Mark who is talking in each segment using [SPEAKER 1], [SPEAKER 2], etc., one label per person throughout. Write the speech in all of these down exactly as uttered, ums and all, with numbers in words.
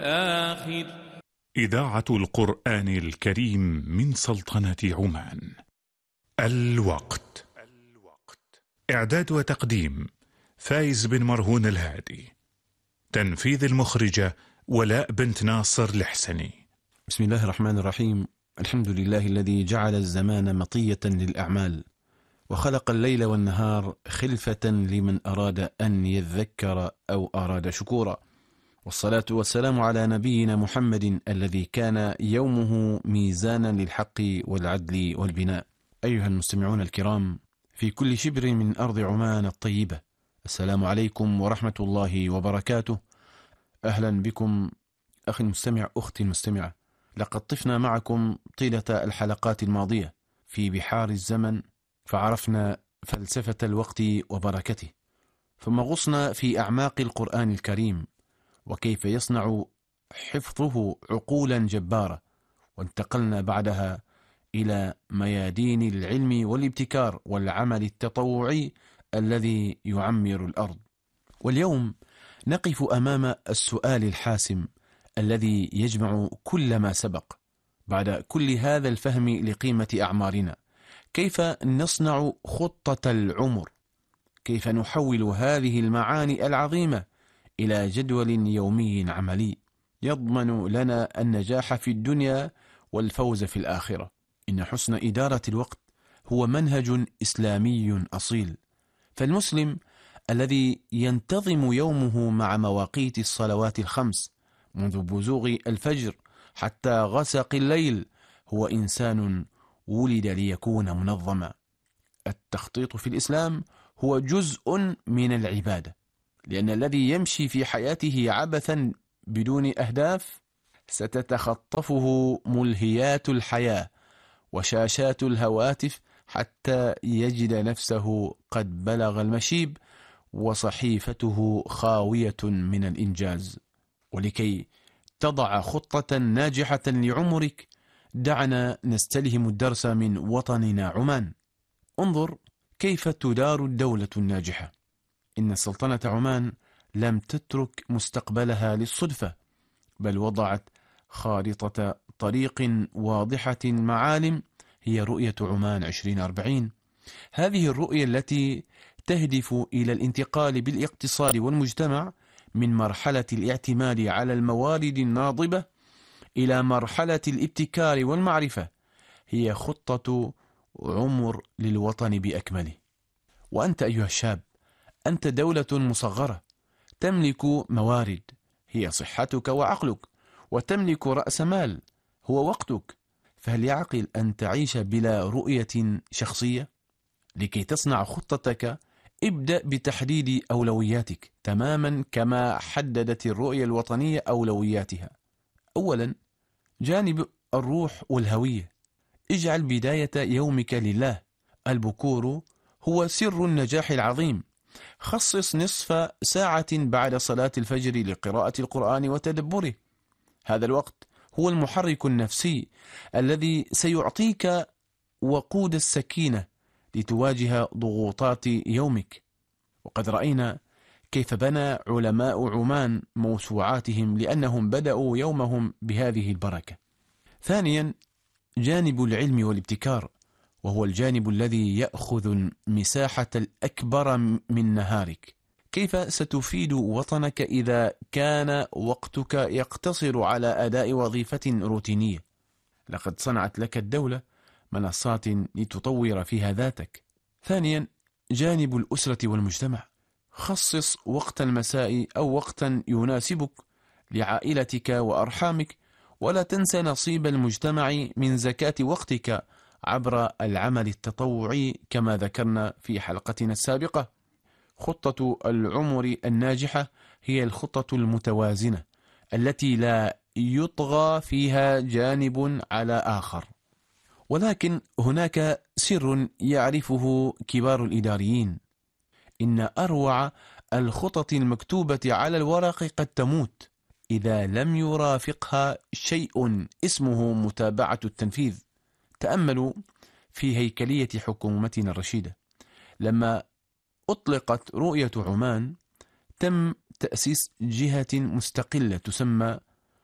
[SPEAKER 1] آخر.
[SPEAKER 2] إذاعة القرآن الكريم من سلطنة عمان. الوقت. إعداد وتقديم فايز بن مرهون الهادي. تنفيذ المخرجة ولاء بنت ناصر الحسني.
[SPEAKER 3] بسم الله الرحمن الرحيم. الحمد لله الذي جعل الزمان مطية للأعمال، وخلق الليل والنهار خلفة لمن أراد أن يذكر أو أراد شكورا. والصلاة والسلام على نبينا محمد الذي كان يومه ميزانا للحق والعدل والبناء. أيها المستمعون الكرام في كل شبر من أرض عمان الطيبة، السلام عليكم ورحمة الله وبركاته. أهلا بكم أخي المستمع، أختي المستمعة. لقد طفنا معكم طيلة الحلقات الماضية في بحار الزمن، فعرفنا فلسفة الوقت وبركته، ثم غصنا في أعماق القرآن الكريم وكيف يصنع حفظه عقولا جبارة، وانتقلنا بعدها إلى ميادين العلم والابتكار والعمل التطوعي الذي يعمر الأرض. واليوم نقف أمام السؤال الحاسم الذي يجمع كل ما سبق. بعد كل هذا الفهم لقيمة أعمارنا، كيف نصنع خطة العمر؟ كيف نحول هذه المعاني العظيمة إلى جدول يومي عملي يضمن لنا النجاح في الدنيا والفوز في الآخرة؟ إن حسن إدارة الوقت هو منهج إسلامي أصيل، فالمسلم الذي ينتظم يومه مع مواقيت الصلوات الخمس منذ بزوغ الفجر حتى غسق الليل هو إنسان ولد ليكون منظما. التخطيط في الإسلام هو جزء من العبادة، لأن الذي يمشي في حياته عبثا بدون أهداف ستتخطفه ملهيات الحياة وشاشات الهواتف حتى يجد نفسه قد بلغ المشيب وصحيفته خاوية من الإنجاز. ولكي تضع خطة ناجحة لعمرك، دعنا نستلهم الدرس من وطننا عمان. انظر كيف تدار الدولة الناجحة. إن سلطنة عمان لم تترك مستقبلها للصدفة، بل وضعت خارطة طريق واضحة المعالم هي رؤية عمان عشرين أربعين. هذه الرؤية التي تهدف إلى الانتقال بالاقتصاد والمجتمع من مرحلة الاعتماد على الموارد الناضبة إلى مرحلة الابتكار والمعرفة، هي خطة عمر للوطن بأكمله. وأنت أيها الشاب، أنت دولة مصغرة تملك موارد هي صحتك وعقلك، وتملك رأس مال هو وقتك، فهل يعقل أن تعيش بلا رؤية شخصية؟ لكي تصنع خطتك ابدأ بتحديد أولوياتك تماما كما حددت الرؤية الوطنية أولوياتها. أولا، جانب الروح والهوية. اجعل بداية يومك لله. البكور هو سر النجاح العظيم. خصص نصف ساعة بعد صلاة الفجر لقراءة القرآن وتدبره. هذا الوقت هو المحرك النفسي الذي سيعطيك وقود السكينة لتواجه ضغوطات يومك. وقد رأينا كيف بنى علماء عمان موسوعاتهم لأنهم بدأوا يومهم بهذه البركة. ثانيا، جانب العلم والابتكار، وهو الجانب الذي يأخذ مساحة الأكبر من نهارك. كيف ستفيد وطنك إذا كان وقتك يقتصر على أداء وظيفة روتينية؟ لقد صنعت لك الدولة منصات لتطور فيها ذاتك. ثانيا، جانب الأسرة والمجتمع. خصص وقت المساء أو وقتا يناسبك لعائلتك وأرحامك، ولا تنسى نصيب المجتمع من زكاة وقتك عبر العمل التطوعي كما ذكرنا في حلقتنا السابقة. خطة العمر الناجحة هي الخطة المتوازنة التي لا يطغى فيها جانب على آخر. ولكن هناك سر يعرفه كبار الإداريين: إن أروع الخطط المكتوبة على الورق قد تموت إذا لم يرافقها شيء اسمه متابعة التنفيذ. تأملوا في هيكلية حكومتنا الرشيدة. لما أطلقت رؤية عمان تم تأسيس جهة مستقلة تسمى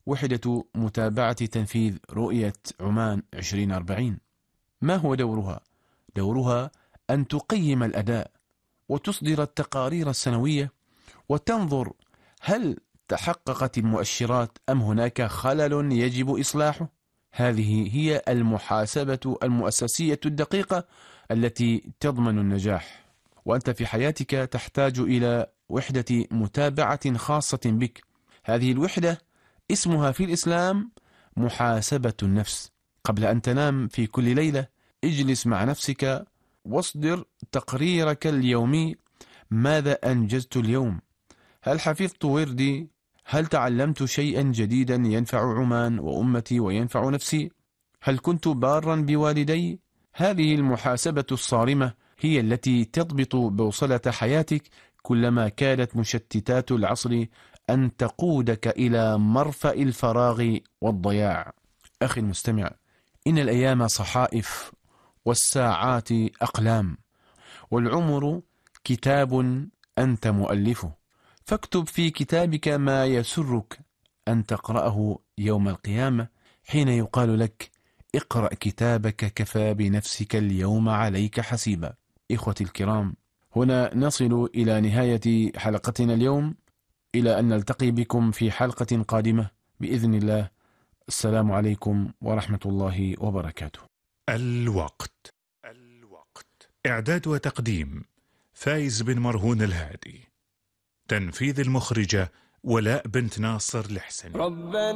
[SPEAKER 3] وحدة متابعة تنفيذ رؤية عمان عشرين أربعين. ما هو دورها؟ دورها أن تقيم الأداء وتصدر التقارير السنوية وتنظر هل تحققت المؤشرات أم هناك خلل يجب إصلاحه. هذه هي المحاسبة المؤسسية الدقيقة التي تضمن النجاح. وأنت في حياتك تحتاج إلى وحدة متابعة خاصة بك. هذه الوحدة اسمها في الإسلام محاسبة النفس. قبل أن تنام في كل ليلة اجلس مع نفسك واصدر تقريرك اليومي. ماذا أنجزت اليوم؟ هل حفظت وردي؟ هل تعلمت شيئا جديدا ينفع عمان وأمتي وينفع نفسي؟ هل كنت بارا بوالدي؟ هذه المحاسبة الصارمة هي التي تضبط بوصلة حياتك كلما كانت مشتتات العصر أن تقودك إلى مرفأ الفراغ والضياع. أخي المستمع، إن الأيام صحائف والساعات أقلام والعمر كتاب أنت مؤلفه، فاكتب في كتابك ما يسرك أن تقرأه يوم القيامة حين يقال لك اقرأ كتابك كفى بنفسك اليوم عليك حسيبا. إخوتي الكرام، هنا نصل إلى نهاية حلقتنا اليوم، إلى أن نلتقي بكم في حلقة قادمة بإذن الله. السلام عليكم ورحمة الله وبركاته.
[SPEAKER 2] الوقت الوقت إعداد وتقديم فايز بن مرهون الهادي. تنفيذ المخرجة ولاء بنت ناصر الحسني.